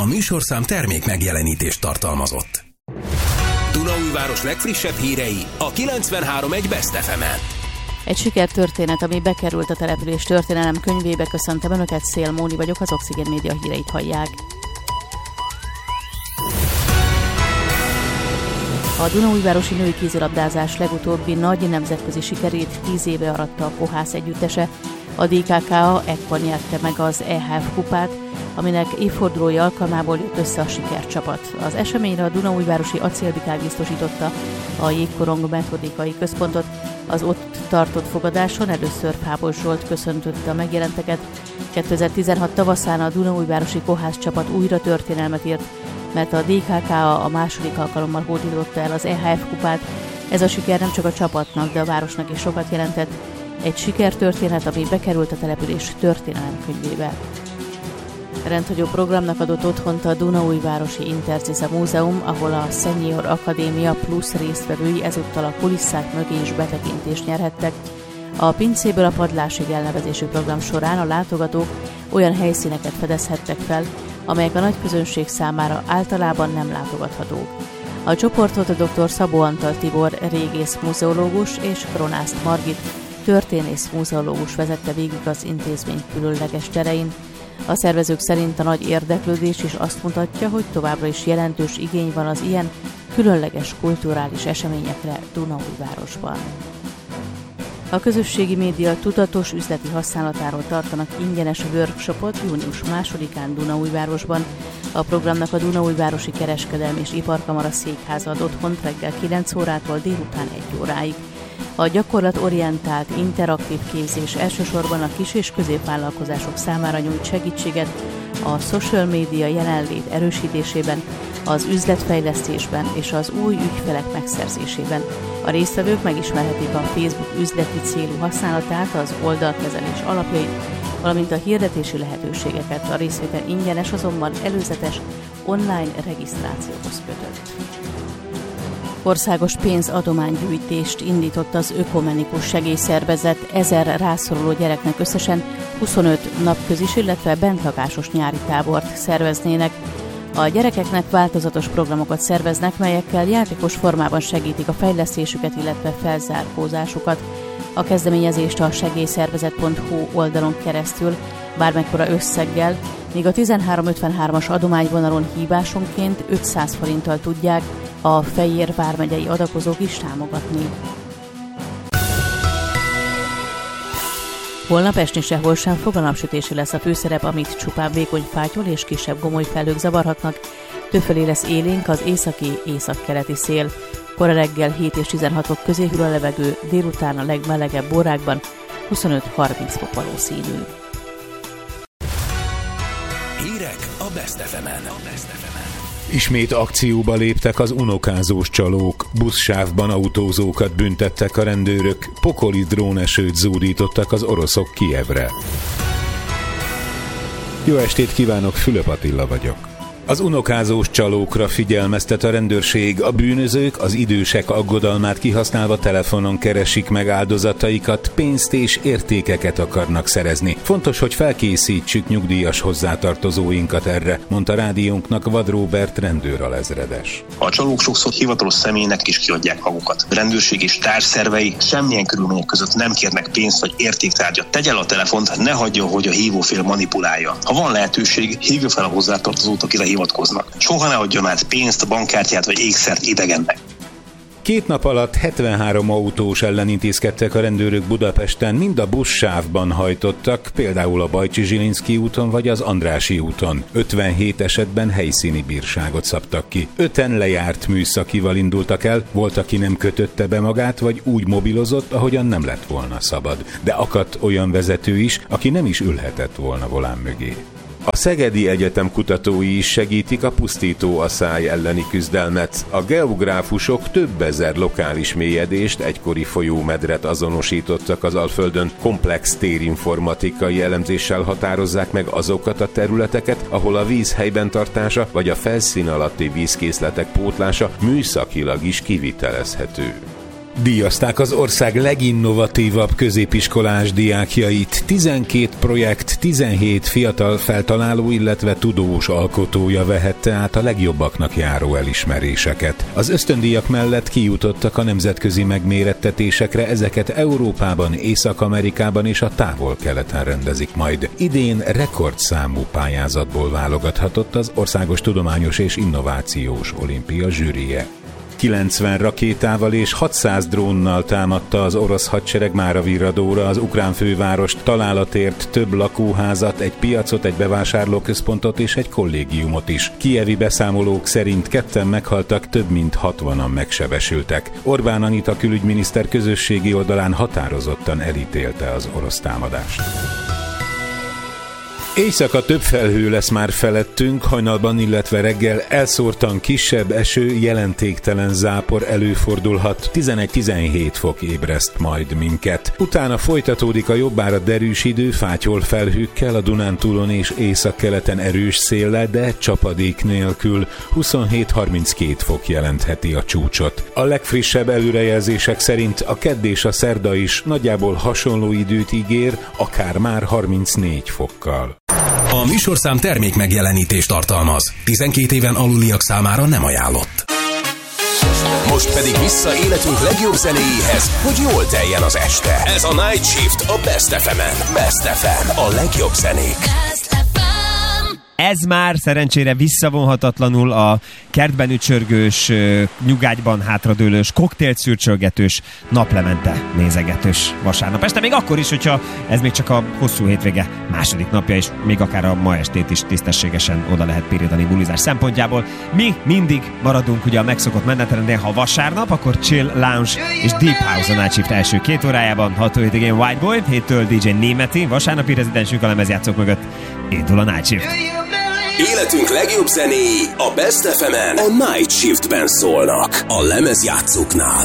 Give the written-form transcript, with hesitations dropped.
A műsorszám termék megjelenítést tartalmazott. Dunaújváros legfrissebb hírei a 93.1 Best FM-en. Egy sikertörténet, ami bekerült a település történelem könyvébe. Köszöntöm Önöket, Szél Móni vagyok, az Oxigén Média híreit hallják. A dunaújvárosi női kézilabdázás legutóbbi nagy nemzetközi sikerét 10 éve aratta a Kohász együttese. A DKK ekkor nyerte meg az EHF kupát, aminek évfordulója alkalmából jött össze a sikercsapat. Az eseményre a Dunaújvárosi Acélbikák biztosította a Jégkorong metodikai központot. Az ott tartott fogadáson először Fábos Zsolt köszöntötte a megjelenteket. 2016 tavaszán a Dunaújvárosi Kohász csapat újra történelmet írt, mert a DKK a második alkalommal hódította el az EHF kupát. Ez a siker nem csak a csapatnak, de a városnak is sokat jelentett. Egy sikertörténet, ami bekerült a település történelem könyvébe. Rendhagyó programnak adott otthont a Dunaújvárosi Interziza Múzeum, ahol a Senior Akadémia plusz résztvevői ezúttal a kulisszák mögé is betekintést nyerhettek. A Pincéből a Padlásig elnevezésű program során a látogatók olyan helyszíneket fedezhettek fel, amelyek a nagyközönség számára általában nem látogathatók. A csoportot a dr. Szabó Antal Tibor régész muzeológus és Kronászt Margit történész muzeológus vezette végig az intézmény különleges terein. A szervezők szerint a nagy érdeklődés is azt mutatja, hogy továbbra is jelentős igény van az ilyen különleges kulturális eseményekre Dunaújvárosban. A közösségi média tudatos üzleti használatáról tartanak ingyenes workshopot június 2-án Dunaújvárosban. A programnak a Dunaújvárosi Kereskedelmi és Iparkamara székháza ad otthont reggel 9 órától délután 1 óráig. A gyakorlatorientált, interaktív képzés elsősorban a kis- és középvállalkozások számára nyújt segítséget a social média jelenlét erősítésében, az üzletfejlesztésben és az új ügyfelek megszerzésében. A résztvevők megismerhetik a Facebook üzleti célú használatát, az oldalkezelés alapjait, valamint a hirdetési lehetőségeket. A részvétel ingyenes, azonban előzetes online regisztrációhoz kötött. Országos pénzadománygyűjtést indított az Ökumenikus Segélyszervezet 1000 rászoruló gyereknek összesen 25 napközis, illetve bentlakásos nyári tábort szerveznének. A gyerekeknek változatos programokat szerveznek, melyekkel játékos formában segítik a fejlesztésüket, illetve felzárkózásukat. A kezdeményezést a segélyszervezet.hu oldalon keresztül bármekkora összeggel, míg a 1353-as adományvonalon hívásonként 500 forinttal tudják a Fejér vármegyei adakozók is támogatni. Holnap esni sehol sem fog, a napsütési lesz a főszerep, amit csupán vékony fátyol és kisebb gomoly felhők zavarhatnak. Többfelé lesz élénk az északi-északkeleti szél. Kora reggel 7 és 16 fok közé hűl a levegő, délután a legmelegebb órákban 25-30 fok valószínű. Hírek a Best FM-en. Ismét akcióba léptek az unokázós csalók, buszsávban autózókat büntettek a rendőrök, pokoli drónesőt zúdítottak az oroszok Kijevre. Jó estét kívánok, Fülöp Attila vagyok. Az unokázós csalókra figyelmeztet a rendőrség, a bűnözők az idősek aggodalmát kihasználva telefonon keresik meg áldozataikat, pénzt és értékeket akarnak szerezni. Fontos, hogy felkészítsük nyugdíjas hozzátartozóinkat erre, mondta rádiónknak Vad Róbert rendőralezredes. A csalók sokszor hivatalos személynek is kiadják magukat. A rendőrség és társszervei semmilyen körülmények között nem kérnek pénzt vagy értéktárgyat. Tegye el a telefont, ne hagyja, hogy a hívófél manipulálja. Ha van lehetőség, hívja fel a hozzátartozót, akire hivatkoznak. Soha ne adjon át pénzt, bankkártyát vagy ékszert idegennek. 2 nap alatt 73 autós ellen intézkedtek a rendőrök Budapesten, mind a buszsávban hajtottak, például a Bajcsi-Zsilinszky úton vagy az Andrássy úton. 57 esetben helyszíni bírságot szabtak ki. 5-en lejárt műszakival indultak el, volt, aki nem kötötte be magát, vagy úgy mobilozott, ahogyan nem lett volna szabad. De akadt olyan vezető is, aki nem is ülhetett volna volán mögé. A Szegedi Egyetem kutatói is segítik a pusztító aszály elleni küzdelmet. A geográfusok több ezer lokális mélyedést, egykori folyómedret azonosítottak az Alföldön. Komplex térinformatikai elemzéssel határozzák meg azokat a területeket, ahol a víz helyben tartása vagy a felszín alatti vízkészletek pótlása műszakilag is kivitelezhető. Díjazták az ország leginnovatívabb középiskolás diákjait. 12 projekt, 17 fiatal feltaláló, illetve tudós alkotója vehette át a legjobbaknak járó elismeréseket. Az ösztöndíjak mellett kijutottak a nemzetközi megmérettetésekre, ezeket Európában, Észak-Amerikában és a Távol-Keleten rendezik majd. Idén rekordszámú pályázatból válogathatott az Országos Tudományos és Innovációs Olimpia zsűrije. 90 rakétával és 600 drónnal támadta az orosz hadsereg mára virradóra az ukrán fővárost, találatért több lakóházat, egy piacot, egy bevásárlóközpontot és egy kollégiumot is. Kijevi beszámolók szerint 2 meghaltak, több mint 60-an megsebesültek. Orbán Anita külügyminiszter közösségi oldalán határozottan elítélte az orosz támadást. Éjszaka több felhő lesz már felettünk, hajnalban, illetve reggel elszórtan kisebb eső, jelentéktelen zápor előfordulhat, 11-17 fok ébreszt majd minket. Utána folytatódik a jobbára derűs idő, fátyol felhőkkel, a Dunántúlon és északkeleten erős széllel, de csapadék nélkül, 27-32 fok jelentheti a csúcsot. A legfrissebb előrejelzések szerint a kedd és a szerda is nagyjából hasonló időt ígér, akár már 34 fokkal. A műsorszám termék megjelenítést tartalmaz. 12 éven aluliak számára nem ajánlott. Most pedig vissza életünk legjobb zenéjéhez, hogy jól teljen az este. Ez a Night Shift a Best FM-en. Best FM, a legjobb zenék. Ez már szerencsére visszavonhatatlanul a kertben ücsörgős, nyugágyban hátradőlős, koktélszürcsölgetős, naplemente nézegetős vasárnap este. Még akkor is, hogyha ez még csak a hosszú hétvége második napja, és még akár a ma estét is tisztességesen oda lehet pirítani bulizás szempontjából. Mi mindig maradunk ugye a megszokott menetrendnél, ha vasárnap, akkor chill, lounge és deep house a Night Shift első 2 órájában. 6 hétvégén White Boy, 7-től DJ Németi, vasárnapi rezidensünk a lemezjátszók mögött indul a Night Shift. Életünk legjobb zenéi a Best FM-en a Night Shiftben szólnak, a lemezjátszóknál.